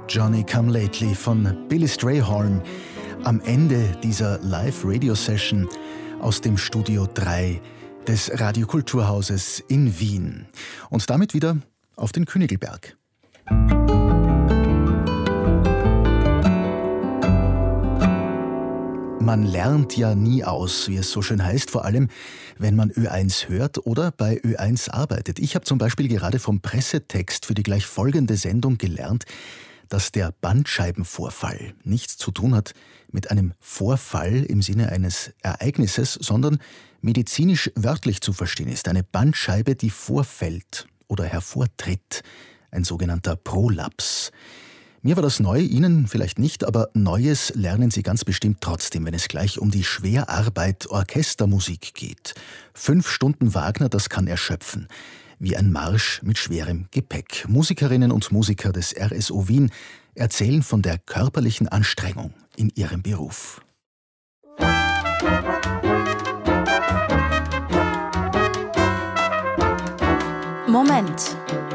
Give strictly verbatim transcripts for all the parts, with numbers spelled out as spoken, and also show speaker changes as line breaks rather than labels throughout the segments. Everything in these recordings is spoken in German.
Johnny Come Lately von Billy Strayhorn am Ende dieser Live-Radio-Session aus dem Studio drei des Radiokulturhauses in Wien. Und damit wieder auf den Königelberg. Man lernt ja nie aus, wie es so schön heißt, vor allem wenn man Ö eins hört oder bei Ö eins arbeitet. Ich habe zum Beispiel gerade vom Pressetext für die gleich folgende Sendung gelernt, dass der Bandscheibenvorfall nichts zu tun hat mit einem Vorfall im Sinne eines Ereignisses, sondern medizinisch wörtlich zu verstehen ist. Eine Bandscheibe, die vorfällt oder hervortritt, ein sogenannter Prolaps. Mir war das neu, Ihnen vielleicht nicht, aber Neues lernen Sie ganz bestimmt trotzdem, wenn es gleich um die Schwerarbeit Orchestermusik geht. Fünf Stunden Wagner, das kann erschöpfen. Wie ein Marsch mit schwerem Gepäck. Musikerinnen und Musiker des R S O Wien erzählen von der körperlichen Anstrengung in ihrem Beruf.
Moment.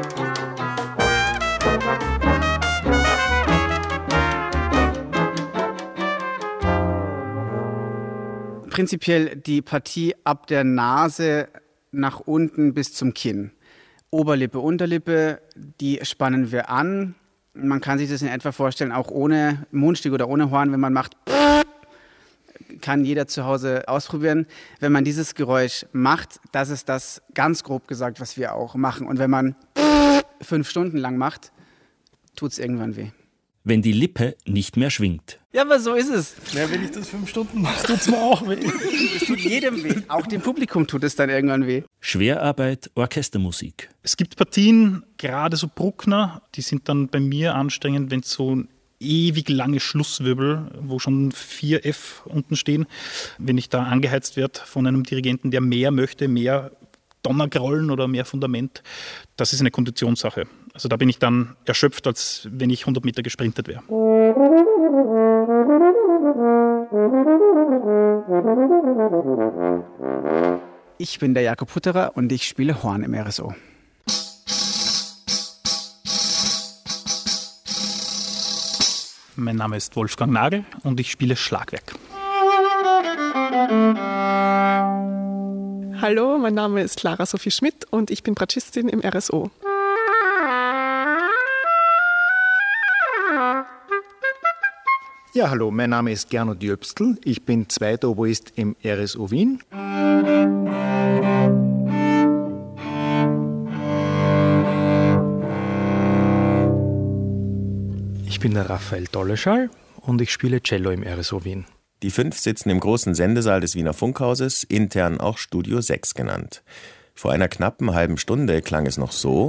Prinzipiell die Partie ab der Nase nach unten bis zum Kinn. Oberlippe, Unterlippe, die spannen wir an. Man kann sich das in etwa vorstellen, auch ohne Mundstück oder ohne Horn, wenn man macht, kann jeder zu Hause ausprobieren. Wenn man dieses Geräusch macht, das ist das, ganz grob gesagt, was wir auch machen. Und wenn man fünf Stunden lang macht, tut es irgendwann weh.
Wenn die Lippe nicht mehr schwingt.
Ja, aber so ist es.
Ja, wenn ich das fünf Stunden mache, tut es mir auch weh.
Es tut jedem weh. Auch dem Publikum tut es dann irgendwann weh.
Schwerarbeit, Orchestermusik.
Es gibt Partien, gerade so Bruckner, die sind dann bei mir anstrengend, wenn es so ein ewig lange Schlusswirbel, wo schon vier F unten stehen, wenn ich da angeheizt werde von einem Dirigenten, der mehr möchte, mehr Donnergrollen oder mehr Fundament, das ist eine Konditionssache. Also da bin ich dann erschöpft, als wenn ich hundert Meter gesprintet wäre.
Ich bin der Jakob Hutterer und ich spiele Horn im R S O.
Mein Name ist Wolfgang Nagel und ich spiele Schlagwerk.
Hallo, mein Name ist Clara Sophie Schmidt und ich bin Bratschistin im R S O.
Ja, hallo, mein Name ist Gernot Jöbstl, ich bin zweiter Oboist im R S O Wien.
Ich bin der Raphael Dolleschall und ich spiele Cello im R S O Wien.
Die fünf sitzen im großen Sendesaal des Wiener Funkhauses, intern auch Studio sechs genannt. Vor einer knappen halben Stunde klang es noch so.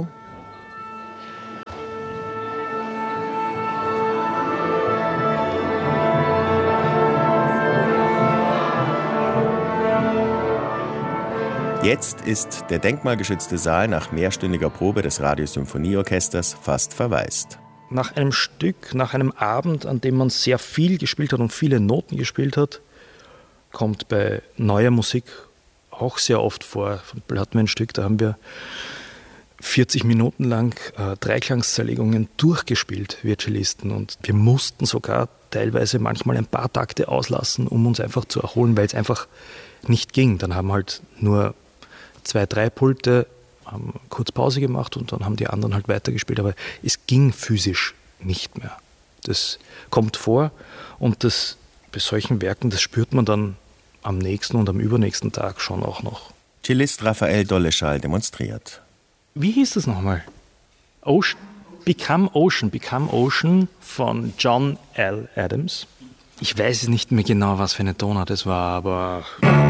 Jetzt ist der denkmalgeschützte Saal nach mehrstündiger Probe des Radiosymphonieorchesters fast verwaist.
Nach einem Stück, nach einem Abend, an dem man sehr viel gespielt hat und viele Noten gespielt hat, kommt bei neuer Musik auch sehr oft vor. Da hatten wir ein Stück, da haben wir vierzig Minuten lang äh, Dreiklangs-Zerlegungen durchgespielt, wir Cellisten. Und wir mussten sogar teilweise manchmal ein paar Takte auslassen, um uns einfach zu erholen, weil es einfach nicht ging. Dann haben halt nur zwei, drei Pulte haben kurz Pause gemacht und dann haben die anderen halt weitergespielt. Aber es ging physisch nicht mehr. Das kommt vor und das, bei solchen Werken, das spürt man dann am nächsten und am übernächsten Tag schon auch noch.
Cellist Raphael Dolleschall demonstriert.
Wie hieß das nochmal? Ocean, Become Ocean, Become Ocean von John L. Adams. Ich weiß es nicht mehr genau, was für eine Tonart es war, aber...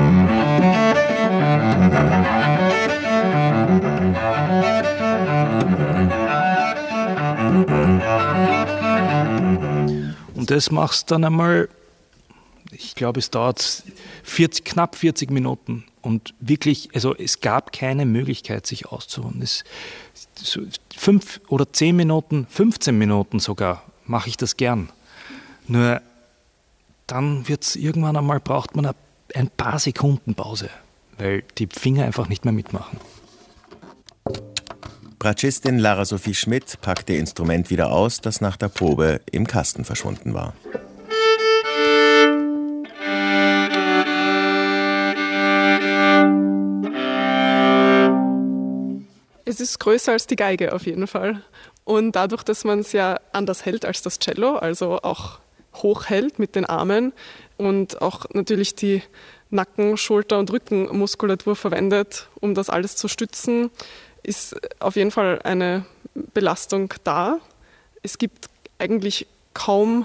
Und das machst du dann einmal, ich glaube, es dauert vierzig, knapp vierzig Minuten. Und wirklich, also es gab keine Möglichkeit, sich auszuruhen. Es, so fünf oder zehn Minuten, fünfzehn Minuten sogar, mache ich das gern. Nur dann wird's irgendwann einmal, braucht man ein paar Sekunden Pause, weil die Finger einfach nicht mehr mitmachen.
Bratschistin Lara Sophie Schmidt packt ihr Instrument wieder aus, das nach der Probe im Kasten verschwunden war.
Es ist größer als die Geige auf jeden Fall. Und dadurch, dass man es ja anders hält als das Cello, also auch hoch hält mit den Armen und auch natürlich die Nacken-, Schulter- und Rückenmuskulatur verwendet, um das alles zu stützen, ist auf jeden Fall eine Belastung da. Es gibt eigentlich kaum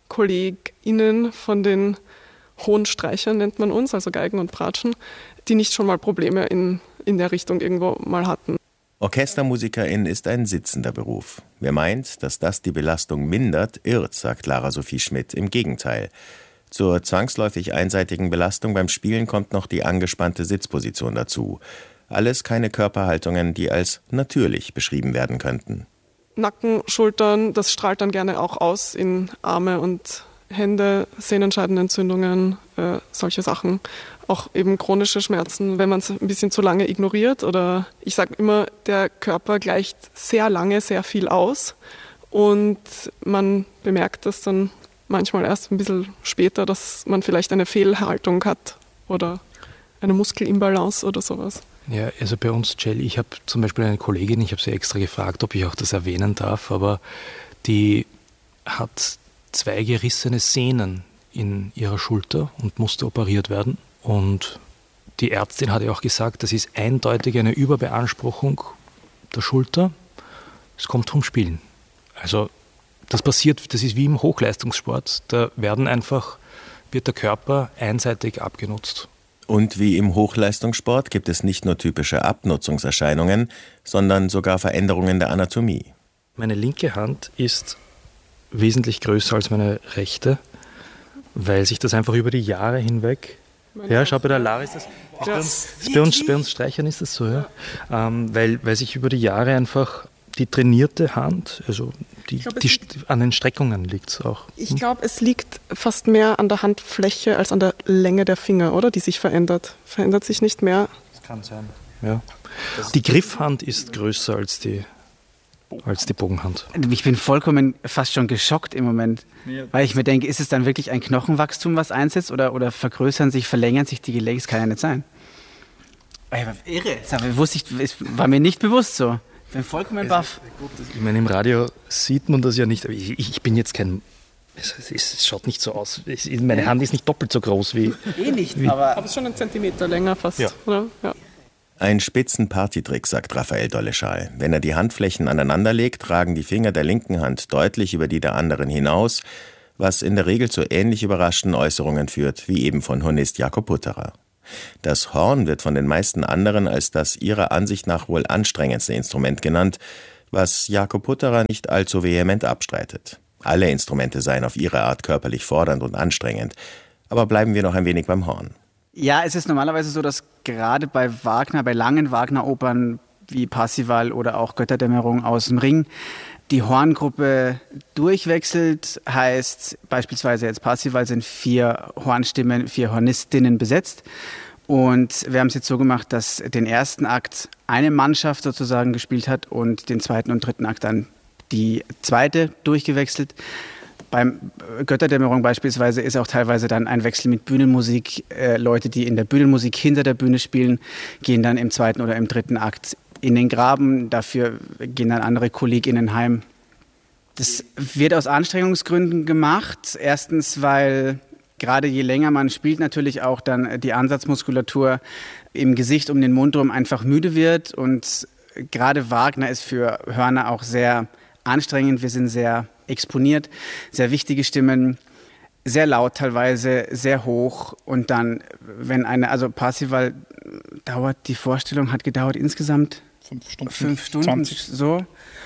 KollegInnen von den hohen Streichern, nennt man uns, also Geigen und Bratschen, die nicht schon mal Probleme in, in der Richtung irgendwo mal hatten.
Orchestermusikerin ist ein sitzender Beruf. Wer meint, dass das die Belastung mindert, irrt, sagt Lara Sophie Schmidt. Im Gegenteil. Zur zwangsläufig einseitigen Belastung beim Spielen kommt noch die angespannte Sitzposition dazu. Alles keine Körperhaltungen, die als natürlich beschrieben werden könnten.
Nacken, Schultern, das strahlt dann gerne auch aus in Arme und Hände, Sehnenscheidenentzündungen, äh, solche Sachen. Auch eben chronische Schmerzen, wenn man es ein bisschen zu lange ignoriert. Oder ich sage immer, der Körper gleicht sehr lange sehr viel aus und man bemerkt das dann manchmal erst ein bisschen später, dass man vielleicht eine Fehlhaltung hat oder eine Muskelimbalance oder sowas.
Ja, also bei uns, Jill, ich habe zum Beispiel eine Kollegin, ich habe sie extra gefragt, ob ich auch das erwähnen darf, aber die hat zwei gerissene Sehnen in ihrer Schulter und musste operiert werden. Und die Ärztin hat ja auch gesagt, das ist eindeutig eine Überbeanspruchung der Schulter. Es kommt vom Spielen. Also das passiert, das ist wie im Hochleistungssport. Da werden einfach, wird der Körper einseitig abgenutzt.
Und wie im Hochleistungssport gibt es nicht nur typische Abnutzungserscheinungen, sondern sogar Veränderungen der Anatomie.
Meine linke Hand ist wesentlich größer als meine rechte, weil sich das einfach über die Jahre hinweg... Meine ja, schau, bei der Lara ist das... das ja. bei, uns, bei, uns, bei uns Streichern ist das so, ja. Ähm, weil, weil sich über die Jahre einfach die trainierte Hand, also die, glaub, die an den Streckungen liegt es auch.
Ich glaube, es liegt fast mehr an der Handfläche als an der Länge der Finger, oder? Die sich verändert. Verändert sich nicht mehr?
Das kann sein, ja. Die Griffhand ist größer als die, als die Bogenhand.
Ich bin vollkommen fast schon geschockt im Moment, weil ich mir denke, ist es dann wirklich ein Knochenwachstum, was einsetzt, oder, oder vergrößern sich, verlängern sich die Gelenke? Das kann ja nicht sein. Irre, das wusste ich, war mir nicht bewusst so. Ich bin vollkommen baff.
Ich meine, im Radio sieht man das ja nicht, aber ich, ich bin jetzt kein... Es, es, es schaut nicht so aus. Es, meine Hand ist nicht doppelt so groß wie...
Eh nicht,
wie,
aber...
Aber es ist schon einen Zentimeter länger fast,
ja.
Oder? Ja.
Ein spitzen Partytrick, sagt Raphael Dolleschal. Wenn er die Handflächen aneinanderlegt, ragen die Finger der linken Hand deutlich über die der anderen hinaus, was in der Regel zu ähnlich überraschten Äußerungen führt, wie eben von Hornist Jakob Putterer. Das Horn wird von den meisten anderen als das ihrer Ansicht nach wohl anstrengendste Instrument genannt, was Jakob Putterer nicht allzu vehement abstreitet. Alle Instrumente seien auf ihre Art körperlich fordernd und anstrengend. Aber bleiben wir noch ein wenig beim Horn.
Ja, es ist normalerweise so, dass gerade bei Wagner, bei langen Wagner-Opern wie Parzival oder auch Götterdämmerung aus dem Ring, die Horngruppe durchwechselt, heißt beispielsweise jetzt Parzival sind vier Hornstimmen, vier Hornistinnen besetzt. Und wir haben es jetzt so gemacht, dass den ersten Akt eine Mannschaft sozusagen gespielt hat und den zweiten und dritten Akt dann die zweite durchgewechselt. Beim Götterdämmerung beispielsweise ist auch teilweise dann ein Wechsel mit Bühnenmusik. Äh, Leute, die in der Bühnenmusik hinter der Bühne spielen, gehen dann im zweiten oder im dritten Akt in den Graben. Dafür gehen dann andere KollegInnen heim. Das wird aus Anstrengungsgründen gemacht. Erstens, weil gerade je länger man spielt, natürlich auch dann die Ansatzmuskulatur im Gesicht um den Mund herum einfach müde wird. Und gerade Wagner ist für Hörner auch sehr anstrengend. Wir sind sehr exponiert, sehr wichtige Stimmen, sehr laut teilweise, sehr hoch. Und dann, wenn eine, also Parzival dauert, die Vorstellung hat gedauert insgesamt
fünf Stunden.
Fünf Stunden,
zwanzig.
So.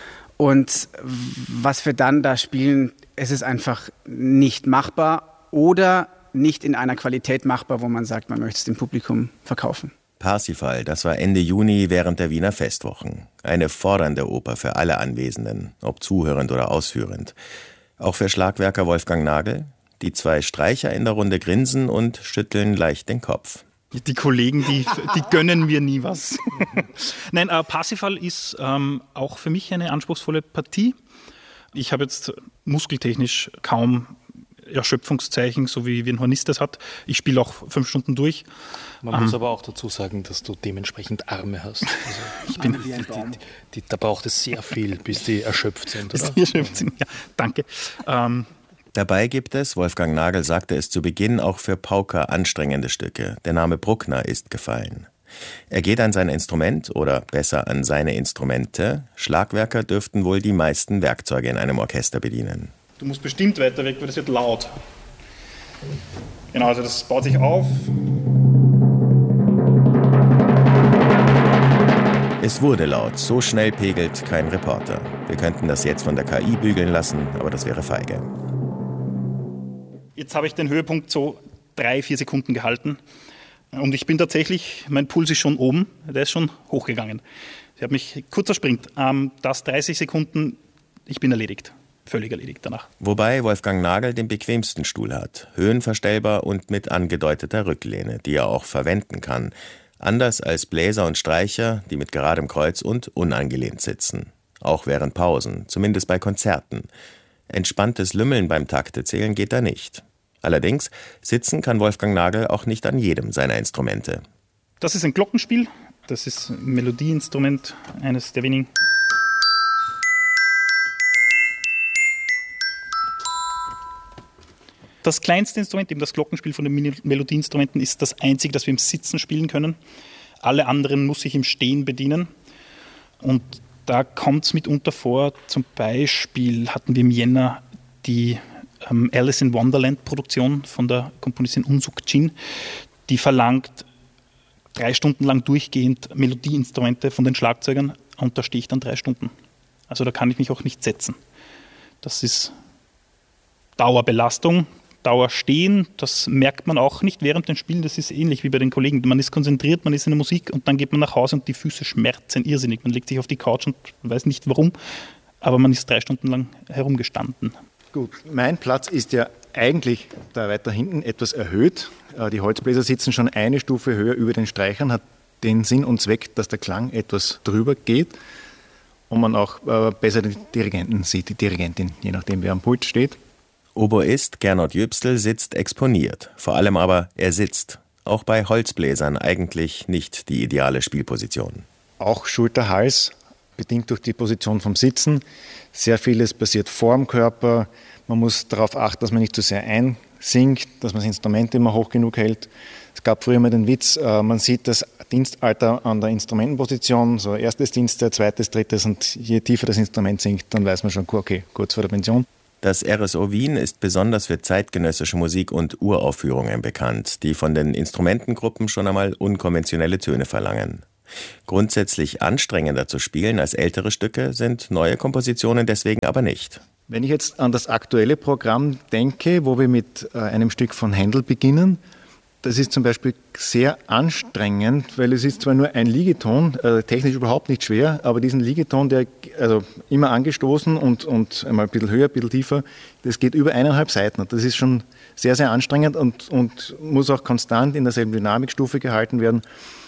Und was wir dann da spielen, es ist einfach nicht machbar oder nicht in einer Qualität machbar, wo man sagt, man möchte es dem Publikum verkaufen.
Parsifal, das war Ende Juni während der Wiener Festwochen. Eine fordernde Oper für alle Anwesenden, ob zuhörend oder ausführend. Auch für Schlagwerker Wolfgang Nagel. Die zwei Streicher in der Runde grinsen und schütteln leicht den Kopf.
Die Kollegen, die, die gönnen mir nie was. Nein, äh, Parsifal ist ähm, auch für mich eine anspruchsvolle Partie. Ich habe jetzt muskeltechnisch kaum Erschöpfungszeichen, so wie, wie ein Hornist das hat. Ich spiele auch fünf Stunden durch.
Man ähm, muss aber auch dazu sagen, dass du dementsprechend Arme hast. Also
ich bin
die, die, die, da braucht es sehr viel, bis die erschöpft sind. Oder?
Bis die erschöpft sind, ja, danke. Ähm,
Dabei gibt es, Wolfgang Nagel sagte es zu Beginn, auch für Pauker anstrengende Stücke. Der Name Bruckner ist gefallen. Er geht an sein Instrument oder besser an seine Instrumente. Schlagwerker dürften wohl die meisten Werkzeuge in einem Orchester bedienen.
Du musst bestimmt weiter weg, weil das wird laut. Genau, also das baut sich auf.
Es wurde laut, so schnell pegelt kein Reporter. Wir könnten das jetzt von der K I bügeln lassen, aber das wäre feige.
Jetzt habe ich den Höhepunkt so drei, vier Sekunden gehalten. Und ich bin tatsächlich, mein Puls ist schon oben, der ist schon hochgegangen. Ich habe mich, kurzer Sprint, ähm, das dreißig Sekunden, ich bin erledigt. Völlig erledigt danach.
Wobei Wolfgang Nagel den bequemsten Stuhl hat. Höhenverstellbar und mit angedeuteter Rücklehne, die er auch verwenden kann. Anders als Bläser und Streicher, die mit geradem Kreuz und unangelehnt sitzen. Auch während Pausen, zumindest bei Konzerten. Entspanntes Lümmeln beim Taktezählen geht da nicht. Allerdings, sitzen kann Wolfgang Nagel auch nicht an jedem seiner Instrumente.
Das ist ein Glockenspiel. Das ist ein Melodieinstrument, eines der wenigen. Das kleinste Instrument, eben das Glockenspiel von den Melodieinstrumenten, ist das einzige, das wir im Sitzen spielen können. Alle anderen muss ich im Stehen bedienen. Und da kommt es mitunter vor, zum Beispiel hatten wir im Jänner die ähm, Alice in Wonderland Produktion von der Komponistin Unsuk Jin, die verlangt drei Stunden lang durchgehend Melodieinstrumente von den Schlagzeugern und da stehe ich dann drei Stunden. Also da kann ich mich auch nicht setzen. Das ist Dauerbelastung. Dauerstehen, das merkt man auch nicht während dem Spielen, das ist ähnlich wie bei den Kollegen. Man ist konzentriert, man ist in der Musik und dann geht man nach Hause und die Füße schmerzen irrsinnig. Man legt sich auf die Couch und weiß nicht warum, aber man ist drei Stunden lang herumgestanden.
Gut, mein Platz ist ja eigentlich da weiter hinten etwas erhöht. Die Holzbläser sitzen schon eine Stufe höher über den Streichern, hat den Sinn und Zweck, dass der Klang etwas drüber geht und man auch besser den Dirigenten sieht, die Dirigentin, je nachdem wer am Pult steht.
Oboist Gernot Jüpstel sitzt exponiert, vor allem aber er sitzt. Auch bei Holzbläsern eigentlich nicht die ideale Spielposition.
Auch Schulter-Hals, bedingt durch die Position vom Sitzen. Sehr vieles passiert vor dem Körper. Man muss darauf achten, dass man nicht zu sehr einsinkt, dass man das Instrument immer hoch genug hält. Es gab früher mal den Witz, man sieht das Dienstalter an der Instrumentenposition, so erstes Dienstjahr, zweites, drittes und je tiefer das Instrument sinkt, dann weiß man schon, okay, kurz vor der Pension.
Das R S O Wien ist besonders für zeitgenössische Musik und Uraufführungen bekannt, die von den Instrumentengruppen schon einmal unkonventionelle Töne verlangen. Grundsätzlich anstrengender zu spielen als ältere Stücke sind neue Kompositionen deswegen aber nicht.
Wenn ich jetzt an das aktuelle Programm denke, wo wir mit einem Stück von Händel beginnen, das ist zum Beispiel sehr anstrengend, weil es ist zwar nur ein Liegeton, äh, technisch überhaupt nicht schwer, aber diesen Liegeton, der also immer angestoßen und, und einmal ein bisschen höher, ein bisschen tiefer, das geht über eineinhalb Seiten. Und das ist schon sehr, sehr anstrengend und, und muss auch konstant in derselben Dynamikstufe gehalten werden.